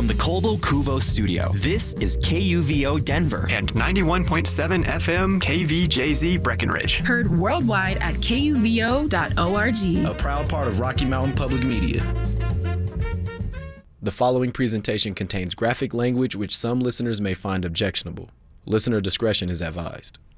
from the Colbo Cuvo studio, this is KUVO Denver and 91.7 FM KVJZ Breckenridge. Heard worldwide at kuvo.org. A proud part of Rocky Mountain Public Media. The following presentation contains graphic language which some listeners may find objectionable. Listener discretion is advised.